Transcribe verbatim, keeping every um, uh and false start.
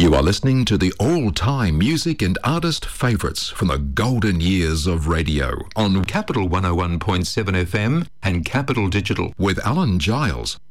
You are listening to the all-time music and artist favourites from the golden years of radio on Capital one oh one point seven F M and Capital Digital with Alan Giles.